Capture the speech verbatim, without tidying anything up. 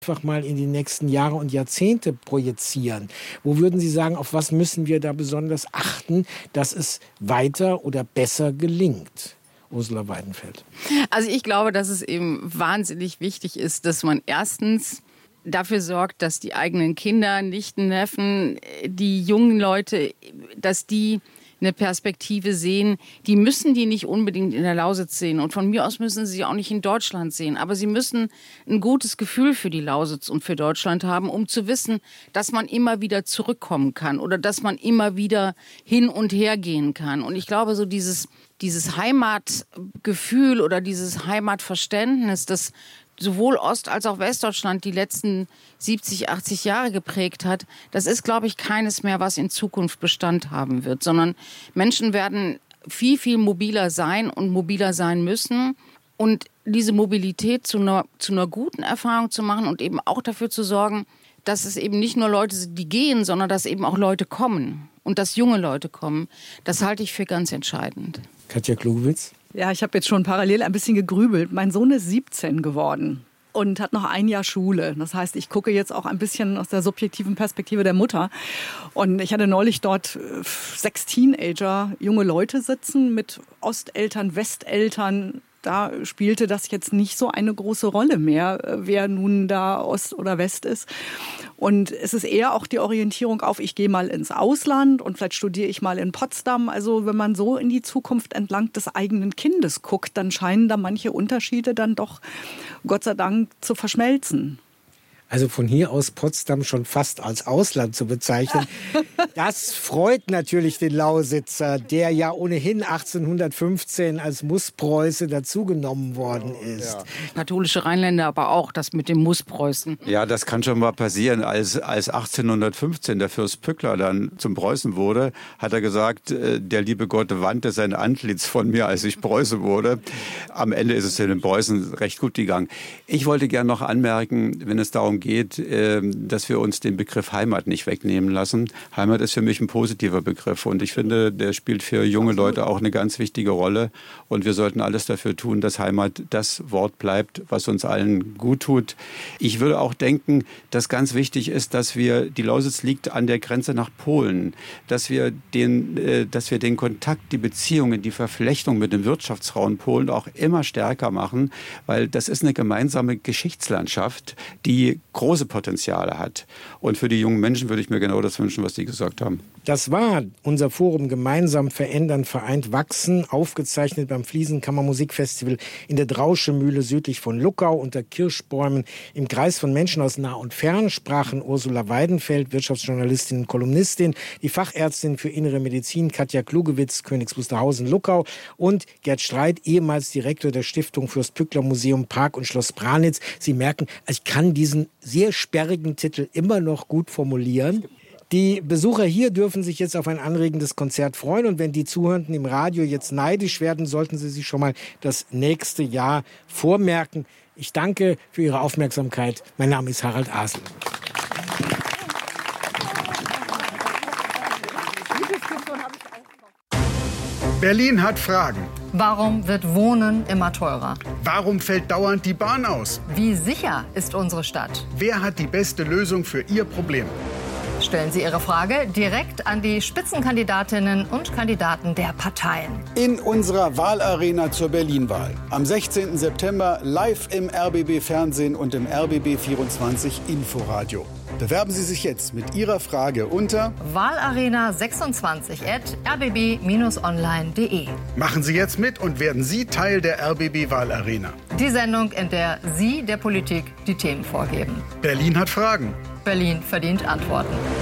einfach mal in die nächsten Jahre und Jahrzehnte projizieren. Wo würden Sie sagen, auf was müssen wir da besonders achten, dass es weiter oder besser gelingt? Ursula Weidenfeld. Also ich glaube, dass es eben wahnsinnig wichtig ist, dass man erstens dafür sorgt, dass die eigenen Kinder, Nichten, Neffen, die jungen Leute, dass die eine Perspektive sehen, die müssen die nicht unbedingt in der Lausitz sehen. Und von mir aus müssen sie auch nicht in Deutschland sehen. Aber sie müssen ein gutes Gefühl für die Lausitz und für Deutschland haben, um zu wissen, dass man immer wieder zurückkommen kann oder dass man immer wieder hin und her gehen kann. Und ich glaube, so dieses, dieses Heimatgefühl oder dieses Heimatverständnis, das sowohl Ost- als auch Westdeutschland die letzten siebzig, achtzig Jahre geprägt hat, das ist, glaube ich, keines mehr, was in Zukunft Bestand haben wird, sondern Menschen werden viel, viel mobiler sein und mobiler sein müssen. Und diese Mobilität zu einer, zu einer guten Erfahrung zu machen und eben auch dafür zu sorgen, dass es eben nicht nur Leute sind, die gehen, sondern dass eben auch Leute kommen und dass junge Leute kommen, das halte ich für ganz entscheidend. Katja Klugewitz. Ja, ich habe jetzt schon parallel ein bisschen gegrübelt. Mein Sohn ist siebzehn geworden und hat noch ein Jahr Schule. Das heißt, ich gucke jetzt auch ein bisschen aus der subjektiven Perspektive der Mutter. Und ich hatte neulich dort sechs Teenager, junge Leute sitzen mit Osteltern, Westeltern. Da spielte das jetzt nicht so eine große Rolle mehr, wer nun da Ost oder West ist. Und es ist eher auch die Orientierung auf, ich gehe mal ins Ausland und vielleicht studiere ich mal in Potsdam. Also wenn man so in die Zukunft entlang des eigenen Kindes guckt, dann scheinen da manche Unterschiede dann doch, Gott sei Dank, zu verschmelzen. Also von hier aus Potsdam schon fast als Ausland zu bezeichnen, das freut natürlich den Lausitzer, der ja ohnehin achtzehnhundertfünfzehn als Musspreuße dazugenommen worden ist. Ja. Katholische Rheinländer aber auch, das mit dem Musspreußen. Ja, das kann schon mal passieren. Als, als achtzehnhundertfünfzehn der Fürst Pückler dann zum Preußen wurde, hat er gesagt, der liebe Gott wandte sein Antlitz von mir, als ich Preuße wurde. Am Ende ist es in den Preußen recht gut gegangen. Ich wollte gerne noch anmerken, wenn es darum geht, dass wir uns den Begriff Heimat nicht wegnehmen lassen. Heimat ist für mich ein positiver Begriff und ich finde, der spielt für junge Leute auch eine ganz wichtige Rolle und wir sollten alles dafür tun, dass Heimat das Wort bleibt, was uns allen gut tut. Ich würde auch denken, dass ganz wichtig ist, dass wir, die Lausitz liegt an der Grenze nach Polen, dass wir den, dass wir den Kontakt, die Beziehungen, die Verflechtung mit dem Wirtschaftsraum Polen auch immer stärker machen, weil das ist eine gemeinsame Geschichtslandschaft, die große Potenziale hat. Und für die jungen Menschen würde ich mir genau das wünschen, was Sie gesagt haben. Das war unser Forum Gemeinsam verändern, vereint wachsen, aufgezeichnet beim Fliesenkammermusikfestival in der Drauschemühle südlich von Luckau unter Kirschbäumen. Im Kreis von Menschen aus nah und fern sprachen Ursula Weidenfeld, Wirtschaftsjournalistin und Kolumnistin, die Fachärztin für Innere Medizin Katja Klugewitz, Königs Wusterhausen, Luckau und Gerd Streit, ehemals Direktor der Stiftung Fürst Pückler Museum Park und Schloss Branitz. Sie merken, ich kann diesen sehr sperrigen Titel immer noch gut formulieren. Die Besucher hier dürfen sich jetzt auf ein anregendes Konzert freuen. Und wenn die Zuhörenden im Radio jetzt neidisch werden, sollten sie sich schon mal das nächste Jahr vormerken. Ich danke für Ihre Aufmerksamkeit. Mein Name ist Harald Asel. Berlin hat Fragen. Warum wird Wohnen immer teurer? Warum fällt dauernd die Bahn aus? Wie sicher ist unsere Stadt? Wer hat die beste Lösung für Ihr Problem? Stellen Sie Ihre Frage direkt an die Spitzenkandidatinnen und Kandidaten der Parteien. In unserer Wahlarena zur Berlin-Wahl. Am sechzehnten September live im R B B-Fernsehen und im R B B vierundzwanzig Inforadio. Bewerben Sie sich jetzt mit Ihrer Frage unter wahlarena sechsundzwanzig at r b b online punkt de. Machen Sie jetzt mit und werden Sie Teil der R B B-Wahlarena. Die Sendung, in der Sie der Politik die Themen vorgeben. Berlin hat Fragen. Berlin verdient Antworten.